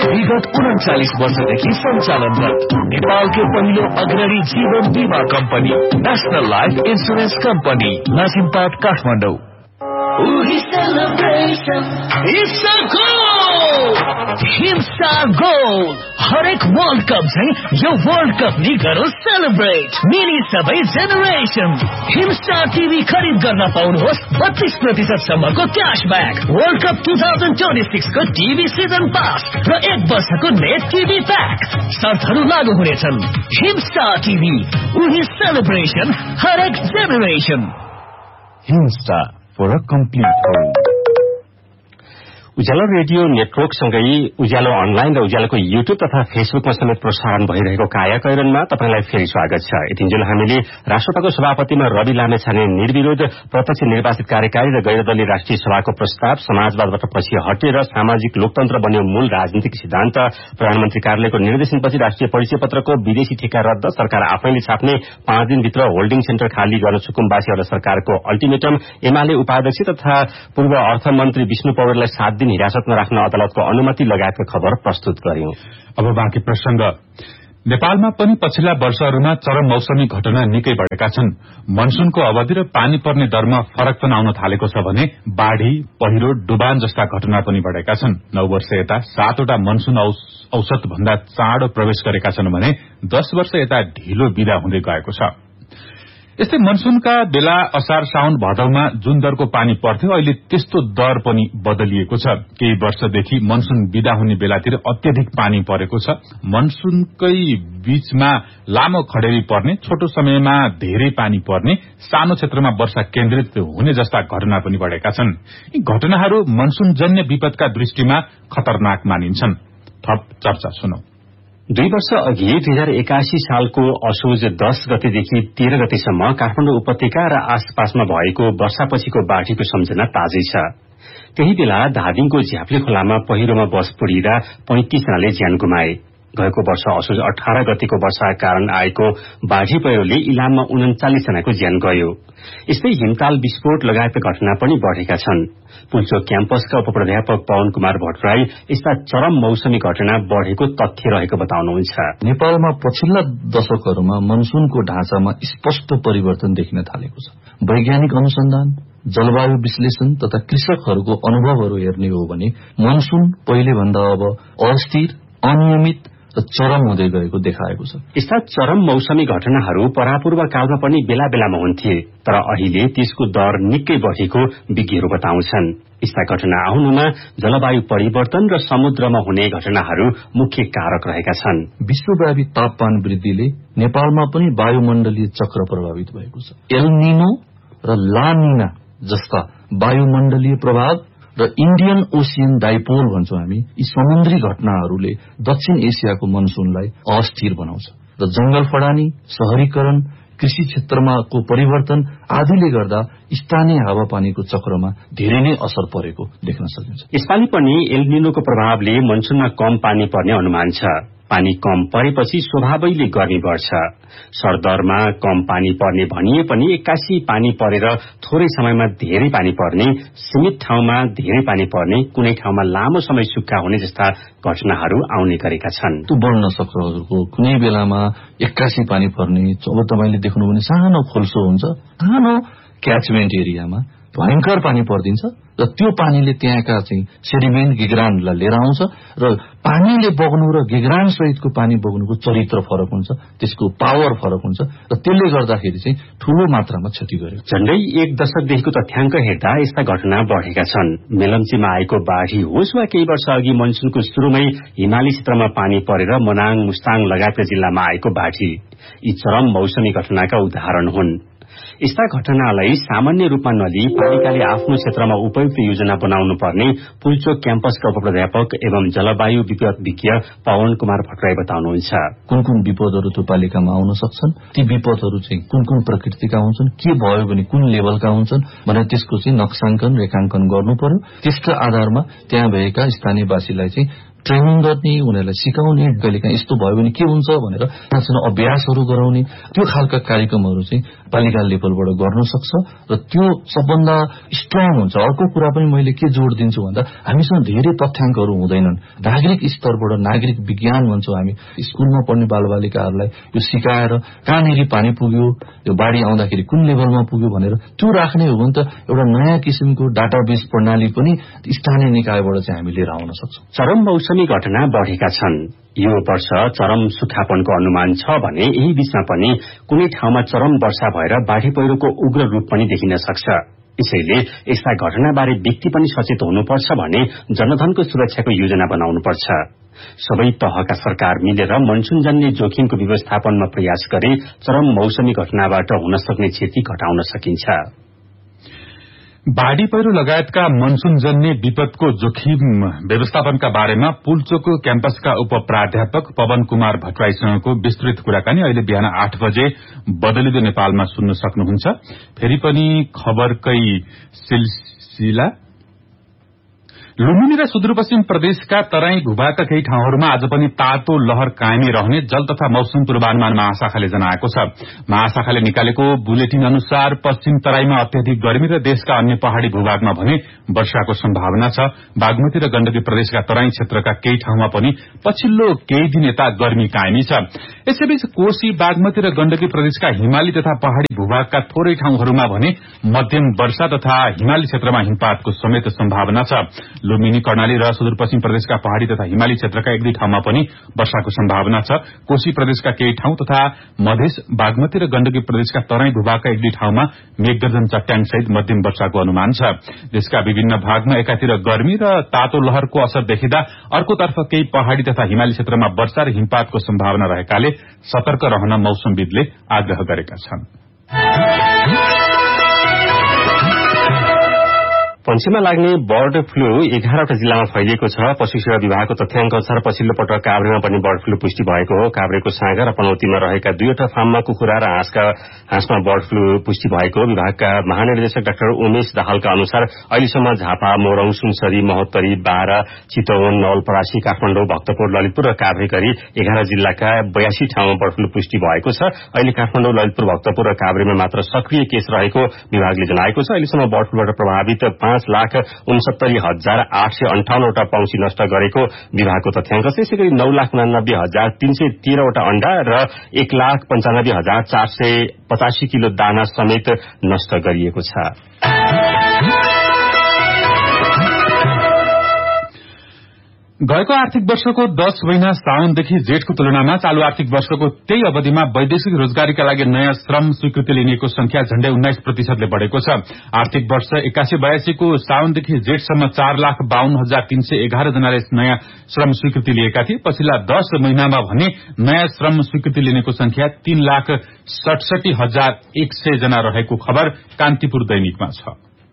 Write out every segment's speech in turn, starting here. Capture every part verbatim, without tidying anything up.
विगत उन्चालीस वर्षदेखि सञ्चालनरत नेपालकै पहिलो अग्रणी जीवन बीमा company national life insurance company नासिमपाट Kathmandu. हिम्सा goal हरेक वर्ल्ड कप चाहिँ यो वर्ल्ड कप नि गरौँ सेलिब्रेट मिनी सबै जेनेरेसन। हिम्सा टिभी खरिद गर्न पाउनुहोस् बत्तीस प्रतिशत सम्मको cashback, world cup two thousand twenty six को टिभी सिजन पास र एक वर्षको नेट टिभी प्याक, शर्तहरू लागू हुनेछन्। हिम्सा टिभी, उही सेलिब्रेसन हरेक generation. हिम्सा for a complete home. Ujyaalo radio नेटवर्कसँगै Ujyaalo online र उज्यालोको युट्युब तथा फेसबुकमा समेत प्रसारण भइरहेको कायाकैरनमा तपाईलाई फेरि स्वागत छ। यतिन्जेल हामीले राष्ट्रसभाको सभापतिमा रवि लामेछाने निर्विरोध प्रत्यक्ष निर्वाचित कार्यकारी र गैरदलीय राष्ट्रिय सभाको प्रस्ताव समाजवादबाट पछि हटेर सामाजिक लोकतन्त्र बन्यो मूल राजनीतिक सिद्धान्त, प्रधानमन्त्री कार्यालयको निर्देशनपछि राष्ट्रिय परिचय पत्रको विदेशी ठेक्का रद्द, सरकार आफैले छाप्ने पाँच दिनभित्र होल्डिङ सेन्टर खाली गर्न सुकुम्बासीहरूलाई सरकारको अल्टिमेटम, एमाले उपाध्यक्ष तथा पूर्व अर्थमन्त्री विष्णु पौडेललाई सात दिन हिरासतमा राख्न अदालतको अनुमति लगायतका खबर प्रस्तुत गर्यौं। अब बाँकी प्रसंग। नेपालमा पनि पछिल्ला वर्षहरूमा चरम मौसमी घटना निकै बढेका छन्। मनसूनको अवधि र पानी पर्ने दरमा फरक पनि आउन थालेको छ भने बाढ़ी, पहिरो, डुबान जस्ता घटना पनि बढेका छन्। नौ वर्ष यता सातवटा मनसून औसत भन्दा चाँडो प्रवेश गरेका छन् भने दश वर्ष यता ढिलो विदा हुँदै गएको छ। यस्तै मनसूनका बेला असार साउन भदौमा जुन दरको पानी पर्थ्यो अहिले त्यस्तो दर पनि बदलिएको छ। केही वर्षदेखि मनसून विदा हुने बेलातिर अत्यधिक पानी परेको छ। मनसूनकै बीचमा लामो खडेरी पर्ने, छोटो समयमा धेरै पानी पर्ने, सानो क्षेत्रमा वर्षा केन्द्रित हुने जस्ता घटना पनि बढेका छन्। यी घटनाहरू मनसूनजन्य विपदका दृष्टिमा खतरनाक मानिन्छन्। थप चर्चा सुनौ। दुई वर्ष अघि दुई हजार एकासी सालको असोज दश गतेदेखि तेह्र गतेसम्म काठमाडौँ उपत्यका र आसपासमा भएको वर्षापछिको बाढ़ीको सम्झना ताजै छ। त्यही बेला धादिङको झ्याप्ले खोलामा पहिरोमा बस पुरिँदा पैंतिस जनाले ज्यान गुमाए। गएको वर्ष असोज अठार गतेको वर्षाका कारण आएको बाढ़ी पहिरोले इलाममा उन्चालीस जनाको ज्यान गयो। यस्तै हिमताल विस्फोट लगायतका घटना पनि बढ़ेका छन्। पुल्चोक क्याम्पसका उपप्राध्यापक पवन कुमार भट्टराई यस्ता चरम मौसमी घटना बढ़ेको तथ्य रहेको बताउनुहुन्छ। नेपालमा पछिल्ला दशकहरूमा मनसूनको ढाँचामा स्पष्ट परिवर्तन देखिन थालेको छ। वैज्ञानिक अनुसन्धान, जलवायु विश्लेषण तथा कृषकहरूको अनुभवहरू हेर्ने हो भने मनसून पहिले भन्दा अब अस्थिर, अनियमित र चरम हुँदै गएको देखाएको छ। यस्ता चरम मौसमी घटनाहरू परापूर्व कालमा पनि बेला बेलामा हुन्थे, तर अहिले त्यसको दर निकै बढ़ेको विज्ञहरू बताउँछन्। यस्ता घटना आउनुमा जलवायु परिवर्तन र समुद्रमा हुने घटनाहरू मुख्य कारक रहेका छन्। विश्वव्यापी तापमान वृद्धिले नेपालमा पनि वायुमण्डलीय चक्र प्रभावित भएको छ। एल निनो र ला निना जस्ता वायुमण्डलीय प्रभाव र इन्डियन ओसियन डाइपोल भन्छौं हामी, यी समुद्री घटनाहरूले दक्षिण एसियाको मनसूनलाई अस्थिर बनाउँछ र जंगल फडानी, शहरीकरण, कृषि क्षेत्रमाको परिवर्तन आदिले गर्दा स्थानीय हावापानीको चक्रमा धेरै नै असर परेको देख्न सकिन्छ। यसपालि पनि एल निनोको प्रभावले मनसूनमा कम पानी पर्ने अनुमान छ। पानी कम परेपछि स्वभावैले गर्मी बढ्छ। सरदरमा कम पानी पर्ने भनिए पनि एक्कासी पानी परेर थोरै समयमा धेरै पानी पर्ने, सीमित ठाउँमा धेरै पानी पर्ने, कुनै ठाउँमा लामो समय सुक्खा हुने जस्ता घटनाहरू आउने गरेका छन्। त्यो बढ्न सक्छहरूको कुनै बेलामा एक्कासी पानी पर्ने, अब तपाईले देख्नु भने सानो खोल्सो हुन्छ, सानो क्याचमेन्ट एरियामा भयंकर पानी पर्दिन्छ र त्यो पानीले त्यहाँका चाहिँ सेडिमेन्ट गिग्रानलाई लिएर आउँछ र पानीले बग्नु र गिग्रान सहितको पानी बग्नुको चरित्र फरक हुन्छ, त्यसको पावर फरक हुन्छ र त्यसले गर्दाखेरि चाहिँ ठूलो मात्रामा क्षति गर्यो। झण्डै एक दशकदेखिको तथ्याङ्क हेर्दा यस्ता घटना बढ़ेका छन्। मेलम्चीमा आएको बाढ़ी होस् वा केही वर्ष अघि मनसूनको शुरूमै हिमाली क्षेत्रमा पानी परेर मनाङ, मुस्ताङ लगायतका जिल्लामा आएको बाढ़ी, यी चरम मौसमी घटनाका उदाहरण हुन्। यस्ता घटनालाई सामान्य रूपमा नलिई पालिकाले आफ्नो क्षेत्रमा उपयुक्त योजना बनाउनु पर्ने पुल्चोक क्याम्पसका उपप्राध्यापक एवं जलवायु विपद विज्ञ पवन कुमार भट्टराई बताउनुहुन्छ। कुन कुन विपदहरू त्यो पालिकामा आउन सक्छन्, ती विपदहरू चाहिँ कुन कुन प्रकृतिका हुन्छन्, के भयो भने कुन लेभलका हुन्छन् भनेर त्यसको चाहिँ नक्साङ्कन, रेखाङ्कन गर्नु पर्यो। त्यसका आधारमा त्यहाँ भएका स्थानीयवासीलाई चाहिँ ट्रेनिङ गर्ने, उनीहरूलाई सिकाउने, कहिलेकाहीँ यस्तो भयो भने के हुन्छ भनेर सानो अभ्यासहरू गराउने, त्यो खालका कार्यक्रमहरू चाहिँ पालिका लेभलबाट गर्न सक्छ र त्यो सबभन्दा स्ट्रङ हुन्छ। अर्को कुरा पनि मैले के जोड दिन्छु भन्दा हामीसँग धेरै तथ्याङ्कहरू हुँदैनन्। नागरिक स्तरबाट नागरिक विज्ञान भन्छौँ हामी, स्कुलमा पढ्ने बालबालिकाहरूलाई यो सिकाएर कहाँनिर पानी पुग्यो, यो बाढी आउँदाखेरि कुन लेभलमा पुग्यो भनेर त्यो राख्ने हो भने त एउटा नयाँ किसिमको डाटाबेस प्रणाली पनि स्थानीय निकायबाट चाहिँ हामी लिएर आउन सक्छौँ। चरम मौसमी घटना बढेका छन्। यो वर्ष चरम सुक्खापनको अनुमान छ भने यही बीचमा पनि कुनै ठाउँमा चरम वर्षा भएर बाढी पहिरोको उग्र रूप पनि देखिन सक्छ। यसैले यस्ता घटनाबारे व्यक्ति पनि सचेत हुनुपर्छ भने जनधनको सुरक्षाको योजना बनाउनुपर्छ। सबै तहका सरकार मिलेर मनसूनजन्य जोखिमको व्यवस्थापनमा प्रयास गरे चरम मौसमी घटनाबाट हुन सक्ने क्षति घटाउन सकिन्छ। बाढ़ी पहिरो लगायतका मनसूनजन्य विपदको जोखिम व्यवस्थापनका बारेमा पुल्चोक क्याम्पसका उप प्राध्यापक पवन कुमार भट्टराईसँगको विस्तृत कुराकानी अहिले बिहान आठ बजे बदलिदो नेपालमा सुन्न सक्नुहुन्छ। फेरि पनि खबरकै सिलसिला। लुम्बिनी र सुदूरपश्चिम प्रदेशका तराई भूभागका केही ठाउँहरूमा आज पनि तातो लहर कायमै रहने जल तथा मौसम पूर्वानुमान महाशाखाले जनाएको छ। महाशाखाले निकालेको बुलेटिन अनुसार पश्चिम तराईमा अत्याधिक गर्मी र देशका अन्य पहाड़ी भूभागमा भने वर्षाको सम्भावना छ। बागमती र गण्डकी प्रदेशका तराई क्षेत्रका केही ठाउँमा पनि पछिल्लो केही दिन यता गर्मी कायमी छ। यसैबीच कोशी, बागमती र गण्डकी प्रदेशका हिमाली तथा पहाड़ी भूभागका थोरै ठाउँहरूमा भने मध्यम वर्षा तथा हिमाली क्षेत्रमा हिमपातको समेत सम्भावना छ। लुम्बिनी, कर्णाली र सुदूरपश्चिम प्रदेशका पहाड़ी तथा हिमाली क्षेत्रका एक दुई ठाउँमा पनि वर्षाको सम्भावना छ। कोशी प्रदेशका केही ठाउँ तथा मधेस, बागमती र गण्डकी प्रदेशका तराई भूभागका एक दुई ठाउँमा मेघगर्जन चट्याङ सहित मध्यम वर्षाको अनुमान छ। देशका विभिन्न भागमा एकातिर गर्मी र तातो लहरको असर देखिँदा अर्कोतर्फ केही पहाड़ी तथा हिमाली क्षेत्रमा वर्षा र हिमपातको सम्भावना रहेकाले सतर्क रहन मौसमविदले आग्रह गरेका छन्। पन्छीमा लाग्ने बर्ड फ्लू एघारवटा जिल्लामा फैलिएको छ। पशु सेवा विभागको तथ्याङ्क अनुसार पछिल्लो पटक काभ्रेमा पनि बर्ड फ्लू पुष्टि भएको हो। काभ्रेको साँगा र पनौतीमा रहेका दुईवटा फार्ममा कुखुरा र हाँसका हाँसमा बर्ड फ्लू पुष्टि भएको विभागका महानिर्देशक डाक्टर उमेश दाहालका अनुसार अहिलेसम्म झापा, मोरङ, सुनसरी, महोत्तरी, बारा, चितवन, नवलपरासी, काठमाडौँ, भक्तपुर, ललितपुर र काभ्रे गरी एघार जिल्लाका बयासी ठाउँमा बर्ड फ्लू पुष्टि भएको छ। अहिले काठमाडौँ, ललितपुर, भक्तपुर र काभ्रेमा मात्र सक्रिय केस रहेको विभागले जनाएको छ। अहिलेसम्म बर्ड फ्लूबाट प्रभावित पाँच लाख उनसत्तरी हजार आठ सय अन्ठाउन्नवटा पंक्षी नष्ट गरेको विभागको तथ्याङ्क छ। यसै गरी नौ लाख उनानब्बे हजार तीन सय तेह्रवटा अण्डा र एक लाख पञ्चानब्बे हजार चार सय पचासी किलो दाना समेत नष्ट गरिएको छ। गएको आर्थिक वर्षको दश महिना साउनदेखि जेठको तुलनामा चालू आर्थिक वर्षको त्यही अवधिमा वैदेशिक रोजगारीका लागि नयाँ श्रम स्वीकृति लिनेको संख्या झण्डै उन्नाइस प्रतिशतले बढ़ेको छ। आर्थिक वर्ष एकासी बयासीको साउनदेखि जेठसम्म चार लाख बाहन्न हजार तीन सय एघार जनाले नयाँ श्रम स्वीकृति लिएका थिए। पछिल्ला दश महिनामा भने नयाँ श्रम स्वीकृति लिनेको संख्या तीन लाख सडसठी हजार एक सय जना रहेको खबर कान्तिपुर दैनिकमा छ।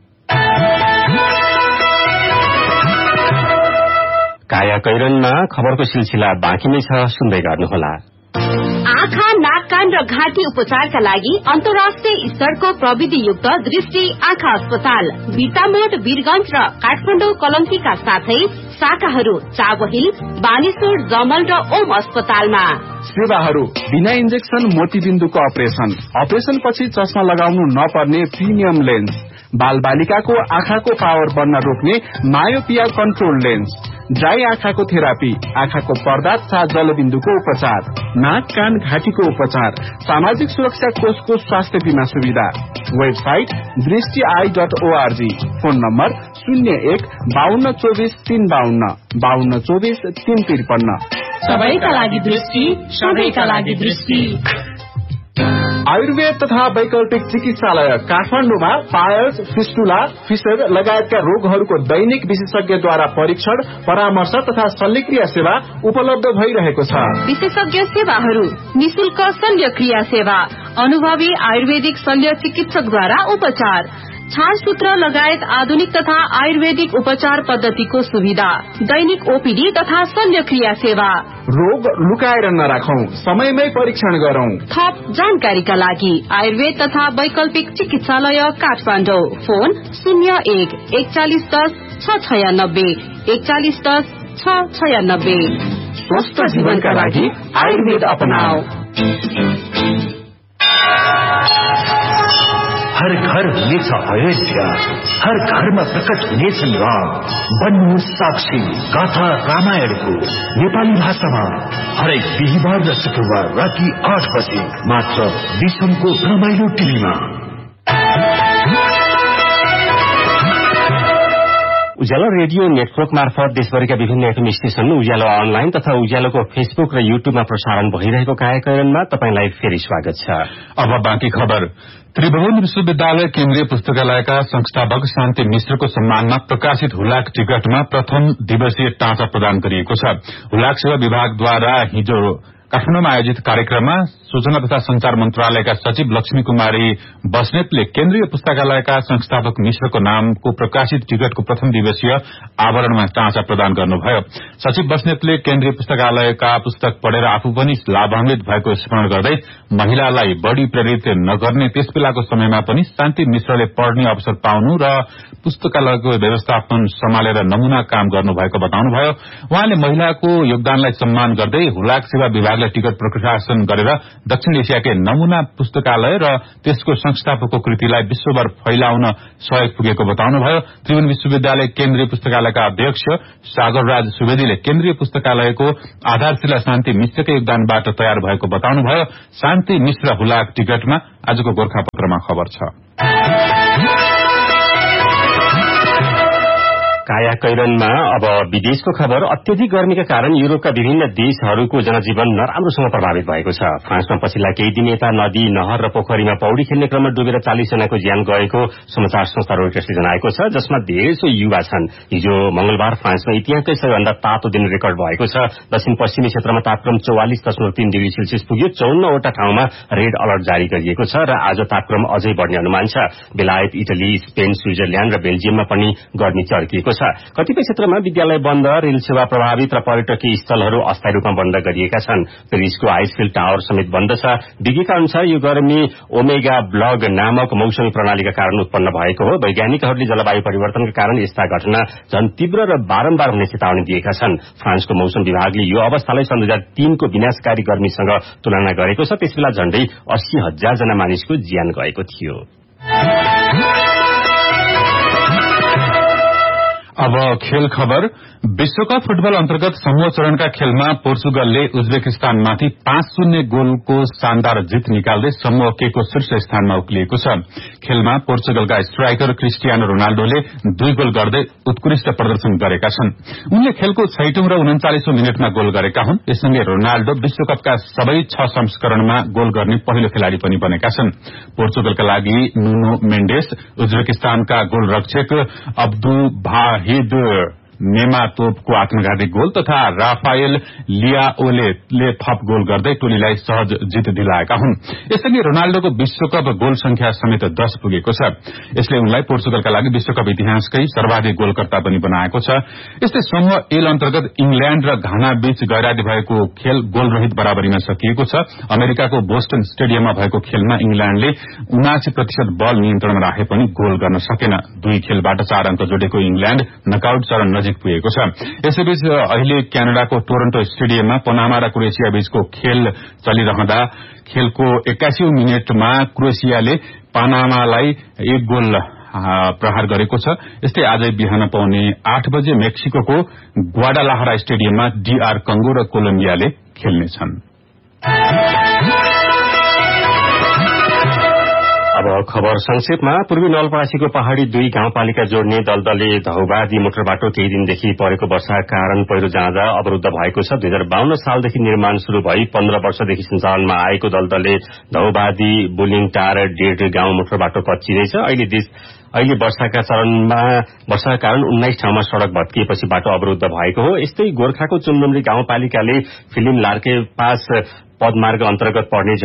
काया कैरनमा खबरको सिलसिला बाँकी नै छ, सुन्दै गर्नुहोला। आँखा, नाक, कान र घाँटी उपचारका लागि अन्तर्राष्ट्रिय स्तरको प्रविधियुक्त दृष्टि आँखा अस्पताल बिर्तामोड, वीरगंज र काठमाडौँ कलङ्कीका साथै शाखाहरू चाबहिल, बानेश्वर, जमल र ओम अस्पतालमा। सेवाहरू बिना इन्जेक्सन मोतीबिन्दुको अपरेशन, अपरेशन पछि चस्मा लगाउनु नपर्ने प्रिमियम लेन्स, बाल बालिकाको आँखाको पावर बढ्न रोक्ने मायोपिया कन्ट्रोल लेन्स, ड्राई आँखाको थेरापी, आँखाको पर्दा तथा जलबिन्दुको उपचार, नाक, कान, घाँटीको उपचार, सामाजिक सुरक्षा कोषको स्वास्थ्य बीमा सुविधा। वेबसाइट दृष्टि I dot ORG. Phone number शून्य एक बाहन्न चौबिस तीन बाहन्न बाहन्न चौबिस तीन त्रिपन्न। सबैका लागि दृष्टि, सबैका लागि दृष्टि। आयुर्वेद तथा वैकल्पिक चिकित्सालय काठमाडौँमा पायल्स, फिस्टुला, फिसर लगायतका रोगहरूको दैनिक विशेषज्ञद्वारा परीक्षण, परामर्श तथा शल्यक्रिया सेवा उपलब्ध भइरहेको छ। विशेषज्ञ सेवाहरू निशुल्क शल्यक्रिया सेवा, अनुभवी आयुर्वेदिक शल्य चिकित्सकद्वारा उपचार, छालसूत्र लगायत आधुनिक तथा आयुर्वेदिक उपचार पद्धतिको सुविधा, दैनिक ओपीडी तथा शल्यक्रिया सेवा। रोग लुकाएर नराखौं, समयमै परीक्षण गरौं। थप जानकारीका लागि आयुर्वेद तथा वैकल्पिक चिकित्सालय काठमाडौँ। फोन शून्य एक एकचालिस दस छ छयानब्बे एकचालिस दस छ छ छयानब्बे। स्वस्थ जीवनका लागि आयुर्वेद अपनाओ। हर घर हुनेछ अयोध्या, हर घरमा प्रकट हुनेछन् राम। बन्नुहोस् साक्षी गाथा रामायणको नेपाली भाषामा हरेक बिहिबार र शुक्रबार राति आठ बजे मात्र विश्वको रमाइलो टिभीमा। उज्यालो रेडियो नेटवर्क मार्फत देशभरिका विभिन्न एफएम स्टेशन, उज्यालो अनलाइन तथा उज्यालोको फेसबुक र युट्युबमा प्रसारण भइरहेको कायाकरणमा तपाईंलाई फेरि स्वागत छ। अब बाँकी खबर। त्रिभुवन विश्वविद्यालय केन्द्रीय पुस्तकालयका संस्थापक शान्ति मिश्रको सम्मानमा प्रकाशित हुलाक टिकटमा प्रथम दिवसीय टाँचा प्रदान गरिएको छ। हुलाक सेवा विभागद्वारा हिजो काठमाडौँमा आयोजित कार्यक्रममा सूचना तथा संचार मन्त्रालयका सचिव लक्ष्मी कुमारी बस्नेतले केन्द्रीय पुस्तकालयका संस्थापक मिश्रको नामको प्रकाशित टिकटको प्रथम दिवसीय आवरणमा टाँचा प्रदान गर्नुभयो। सचिव बस्नेतले केन्द्रीय पुस्तकालयका पुस्तक पढेर आफू पनि लाभान्वित भएको स्मरण गर्दै महिलालाई बढ़ी प्रेरित नगर्ने, त्यस बेलाको समयमा पनि शान्ति मिश्रले पढ्ने अवसर पाउनु र पुस्तकालयको व्यवस्थापन सम्हालेर नमूना काम गर्नुभएको बताउनुभयो। उहाँले महिलाको योगदानलाई सम्मान गर्दै हुलाक सेवा विभागले टिकट प्रकाशन गरेर दक्षिण एसियाकै नमूना पुस्तकालय र त्यसको संस्थापकको कृतिलाई विश्वभर फैलाउन सहयोग पुगेको बताउनुभयो। त्रिभुवन विश्वविद्यालय केन्द्रीय पुस्तकालयका अध्यक्ष सागरराज सुवेदीले केन्द्रीय पुस्तकालयको आधारशिला शान्ति मिश्रकै योगदानबाट तयार भएको बताउनुभयो। शान्ति मिश्र हुलाक टिकटमा आजको गोर्खापत्रमा खबर छ। कायाकैरनमा अब विदेशको खबर। अत्यधिक गर्मीका कारण युरोपका विभिन्न देशहरूको जनजीवन नराम्रोसँग प्रभावित भएको छ। फ्रान्समा पछिल्ला केही दिन यता नदी, नहर र पोखरीमा पौडी खेल्ने क्रममा डुबेर चालिस जनाको ज्यान गएको समाचार संस्था रोइटर्सले जनाएको छ, जसमा धेरैसो युवा छन्। हिजो मंगलबार फ्रान्समा इतिहासकै सबैभन्दा तातो दिन रेकर्ड भएको छ। दक्षिण पश्चिमी क्षेत्रमा तापक्रम चौवालिस दशमलव तीन डिग्री सेल्सियस पुग्यो। चौन्नवटा ठाउँमा रेड अलर्ट जारी गरिएको छ र आज तापक्रम अझै बढ़ने अनुमान छ। बेलायत, इटली, स्पेन, स्विजरल्याण्ड र बेल्जियममा पनि गर्मी चर्किएको छ। कतिपय क्षेत्रमा विद्यालय बन्द, रेल सेवा प्रभावित र पर्यटकीय स्थलहरू अस्थायी रूपमा बन्द गरिएका छन्। पेरिसको आइसफिल टावर समेत बन्द छ। विज्ञका अनुसार यो गर्मी ओमेगा ब्लग नामक मौसमी प्रणालीका कारण उत्पन्न भएको हो। वैज्ञानिकहरूले जलवायु परिवर्तनका कारण यस्ता घटना झन तीव्र र बारम्बार हुने चेतावनी दिएका छन्। फ्रान्सको मौसम विभागले यो अवस्थालाई सन् दुई हजार तीनको विनाशकारी गर्मीसँग तुलना गरेको छ। त्यसबेला झण्डै अस्सी हजार जना मानिसको ज्यान गएको थियो। अब खेल खबर। विश्वकप फुटबल अन्तर्गत समूह चरणका खेलमा पोर्चुगलले उज्बेकिस्तानमाथि पाँच शून्य गोलको शानदार जित निकाल्दै समूह के को शीर्ष स्थानमा उक्लिएको छ। खेलमा पोर्चुगलका स्ट्राइकर क्रिस्टियानो रोनाल्डोले दुई गोल गर्दै उत्कृष्ट प्रदर्शन गरेका छन्। उनले खेलको छैटौं र उन्चालिसौं मिनटमा गोल गरेका हुन्। यससँगै रोनाल्डो विश्वकपका सबै छ संस्करणमा गोल गर्ने पहिलो खेलाड़ी पनि बनेका छन्। पोर्चुगलका लागि नुनो मेन्डेस, उज्बेकिस्तानका गोलरक्षक अब्दु भाहिद नेमातोपको आत्मघाती गोल तथा राफाएल लियाओले थप गोल गर्दै टोलीलाई सहज जित दिलाएका हुन्। यससँगै रोनाल्डोको विश्वकप गोल संख्या समेत दश पुगेको छ। यसले उनलाई पोर्चुगलका लागि विश्वकप इतिहासकै सर्वाधिक गोलकर्ता पनि बनाएको छ। यस्तै समूह एल अन्तर्गत इंग्ल्याण्ड र घाना बीच गैराती भएको खेल गोलरहित बराबरीमा सकिएको छ। अमेरिकाको बोस्टन स्टेडियममा भएको खेलमा इंग्ल्याण्डले उनासी प्रतिशत बल नियन्त्रणमा राखे पनि गोल गर्न सकेन। दुई खेलबाट चार अंक जोडेको इंग्ल्याण्ड नकआउट चरण नजिक पुगेको छ। यसैबीच अहिले क्यानाडाको टोरन्टो स्टेडियममा पनामा र क्रोएसिया बीचको खेल चलिरहँदा खेलको एक्कासीौं मिनटमा क्रोएसियाले पनामालाई एक गोल प्रहार गरेको छ। यस्तै आजै बिहान पाउने आठ बजे मेक्सिको ग्वाडालाहरा स्टेडियममा डीआर कंगो र कोलम्बियाले खेल्नेछन्। अब खबर संक्षेपमा। पूर्वी नवलपरासीको पहाड़ी दुई गाउँपालिका जोड्ने दलदले धौबादी मोटर बाटो केही दिनदेखि परेको वर्षाका कारण पहिरो जाँदा अवरुद्ध भएको छ। दुई हजार बाहन्न सालदेखि निर्माण शुरू भई पन्ध्र वर्षदेखि सञ्चालनमा आएको दलदले धौबादी बुलिङटार डेढ गाउँ मोटर बाटो कच्चिरहेछ। अहिले देश अहिले वर्षाका चरणमा वर्षाका कारण उन्नाइस ठाउँमा सड़क भत्किएपछि बाटो अवरुद्ध भएको हो। यस्तै गोर्खाको चुमडुम्री गाउँपालिकाले फिलिम लार्के पास पदमार्ग अन्तर्गत पर्ने